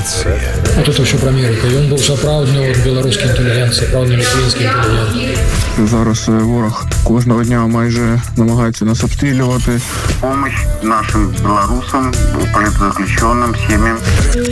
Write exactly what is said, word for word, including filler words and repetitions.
Рэцыя. Вот это ўсё пра Амерыку. Ён быў сапраўдны от беларускі інтэлігент, сапраўдны літвінскі інтэлігент. Зараз ворог кожного дня майже намагається нас обстрілювати. Помощь нашим белорусам, политзаключенным, семьям.